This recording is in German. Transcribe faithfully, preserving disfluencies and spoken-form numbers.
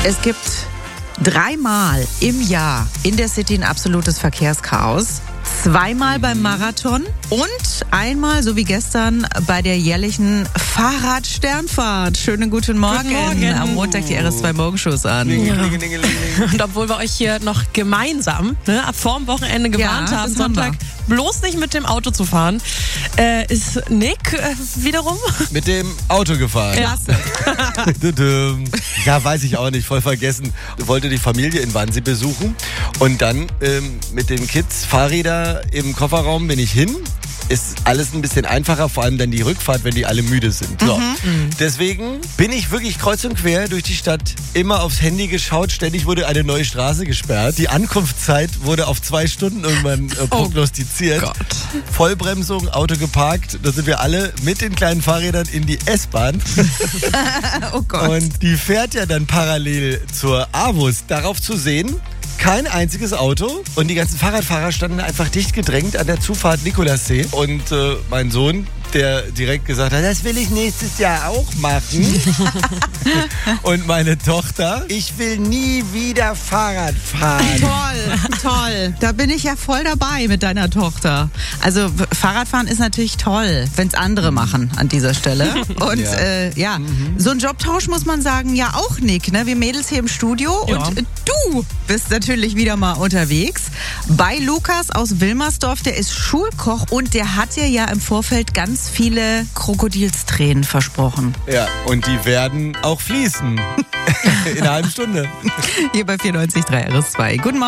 Es gibt dreimal im Jahr in der City ein absolutes Verkehrschaos. Zweimal beim Marathon und einmal, so wie gestern, bei der jährlichen Fahrradsternfahrt. Schönen guten Morgen. Guten Morgen. Am Montag die R S zwei Morgenshows an. Ja. Und obwohl wir euch hier noch gemeinsam ne, vorm Wochenende gewarnt Ja, haben, das haben Sonntag bloß nicht mit dem Auto zu fahren, äh, ist Nick äh, wiederum Mit dem Auto gefahren. Klasse. Ja, weiß ich auch nicht, voll vergessen. Wollte die Familie in Wannsee besuchen und dann ähm, mit den Kids, Fahrräder im Kofferraum bin ich hin. Ist alles ein bisschen einfacher, vor allem dann die Rückfahrt, wenn die alle müde sind. So. Mhm. Deswegen bin ich wirklich kreuz und quer durch die Stadt, immer aufs Handy geschaut. Ständig wurde eine neue Straße gesperrt. Die Ankunftszeit wurde auf zwei Stunden irgendwann äh, prognostiziert. Oh Gott. Vollbremsung, Auto geparkt. Da sind wir alle mit den kleinen Fahrrädern in die S-Bahn. Oh Gott. Und die fährt ja dann parallel zur AWUS. Darauf zu sehen, kein einziges Auto und die ganzen Fahrradfahrer standen einfach dicht gedrängt an der Zufahrt Nikolassee. Und äh, mein Sohn, der direkt gesagt hat, das will ich nächstes Jahr auch machen. Und meine Tochter, ich will nie wieder Fahrrad fahren. Toll, toll. Da bin ich ja voll dabei mit deiner Tochter. Also Fahrradfahren ist natürlich toll, wenn es andere machen an dieser Stelle. Und ja, äh, ja. Mhm. so ein Jobtausch muss man sagen, ja auch Nick. Ne? Wir Mädels hier im Studio ja. und äh, du bist natürlich wieder mal unterwegs. Bei Lukas aus Wilmersdorf, der ist Schulkoch und der hat dir ja im Vorfeld ganz viele Krokodilstränen versprochen. Ja, und die werden auch fließen. In einer halben Stunde. Hier bei vierundneunzig Komma drei R S zwei. Guten Morgen.